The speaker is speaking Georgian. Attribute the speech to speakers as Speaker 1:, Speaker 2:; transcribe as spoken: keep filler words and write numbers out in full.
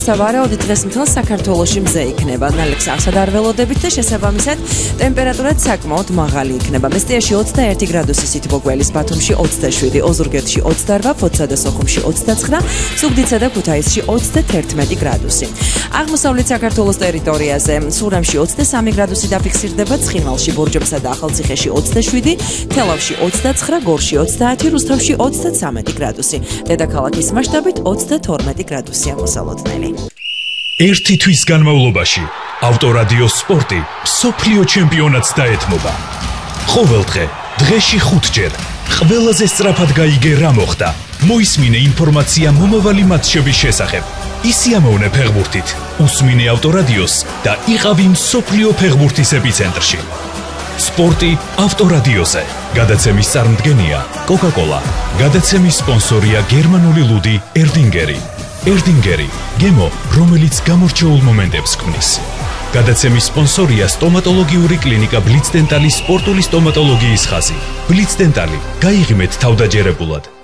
Speaker 1: სავარაუდოდ დღეს მთელ საქართველოში მზე იქნება, ნალექს არსად არ ველოდებით და შესაბამისად ტემპერატურაც საკმაოდ მაღალი იქნება. მესტიაში ოცდაერთი გრადუსი სითბო გველის, ბათუმში ოცდაშვიდი, ოზურგეთში ოცდარვა, ფოთსა და სოხუმში ოცდაცხრა, ზუგდიდსა და ქუთაისში ოცდათერთმეტი გრადუსი. აღმოსავლეთ საქართველოს ტერიტორიაზე სურამში ოცდასამი გრადუსი დაფიქსირდება, ცხინვალში, ბორჯომსა და ახალციხეში ოცდაშვიდი, თელავში ოცდაცხრა, გორში ოცდაათი, რუსთავში ოცდაცამეტი გრადუსი. დედაქალაქის მასშტაბით ოცდათორმეტი გრადუსია მოსალოდნელი.
Speaker 2: ერთი თვის განმავლობაში ავტორადიო სპორტი მსოფლიო ჩემპიონატს დაეთმობა. ყოველდღე, დღეში ხუთჯერ, ყველაზე სწრაფად გაიგე რა მოხდა. მოისმინე ინფორმაცია მომავალი მატჩების შესახებ. ისიამოვნე ფეხბურთით, უსმინე ავტორადიოს და იყავი მსოფლიო ფეხბურთის ეპიცენტრში. სპორტი ავტორადიოზე. გადაცემის წარმდგენია კოკა-კოლა. გადაცემის სპონსორია გერმანული ლუდი ერდინგერი. ერდინგერი, გემო, რომელიც გამორჩეულ მომენტებს ქმნის. გადაცემის სპონსორია სტომატოლოგიური კლინიკა ბლიცდენტალის სპორტული სტომატოლოგიის ხაზი. ბლიცდენტალი, გაიღიმეთ თავდაჯერებულად.